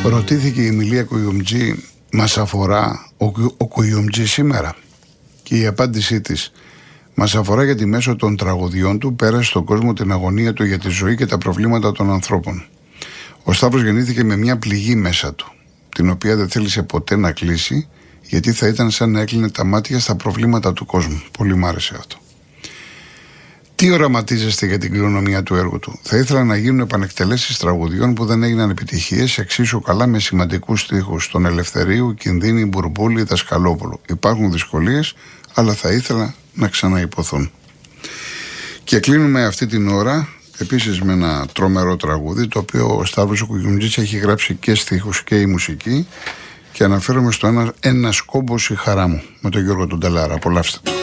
Ρωτήθηκε η Μιλία Κουγιουμτζή, μας αφορά ο Κουγιουμτζή σήμερα? Και η απάντησή της: μας αφορά γιατί μέσω των τραγωδιών του πέρασε στον κόσμο την αγωνία του για τη ζωή και τα προβλήματα των ανθρώπων. Ο Σταύρος γεννήθηκε με μια πληγή μέσα του, την οποία δεν θέλησε ποτέ να κλείσει, γιατί θα ήταν σαν να έκλεινε τα μάτια στα προβλήματα του κόσμου. Πολύ μ' άρεσε αυτό. Τι οραματίζεστε για την κληρονομιά του έργου του? Θα ήθελα να γίνουν επανεκτελέσεις τραγουδιών που δεν έγιναν επιτυχίες, εξίσου καλά με σημαντικούς στίχους, τον Ελευθερίου, Κινδύνη, Μπουρμπούλη, Δασκαλόπουλο. Υπάρχουν δυσκολίες, αλλά θα ήθελα να ξαναϋποθούν. Και κλείνουμε αυτή την ώρα επίσης με ένα τρομερό τραγούδι, το οποίο ο Σταύρος Κουγιουμτζής έχει γράψει και στίχους και η μουσική, και αναφέρομαι στο «Ένας κόμπος η χαρά μου» με τον Γιώργο τον Τελάρα. Απολαύστε το.